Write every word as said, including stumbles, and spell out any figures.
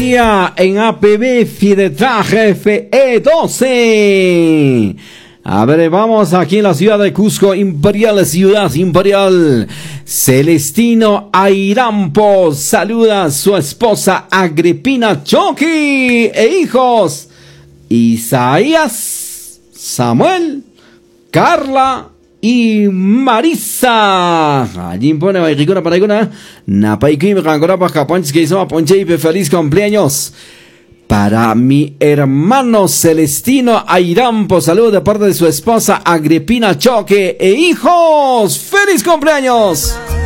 día en A P B Fidetraje F E doce. A ver, vamos aquí en la ciudad de Cusco, Imperial, ciudad imperial. Celestino Airampo saluda a su esposa Agripina Choqui e hijos Isaías, Samuel, Carla y Marisa. Allí pone Baikuna para Iguna. Napaiki me cangora para Caponches que hizo a Ponche y feliz cumpleaños para mi hermano Celestino Airampo. Saludos de parte de su esposa Agripina Choque e hijos. ¡Feliz cumpleaños!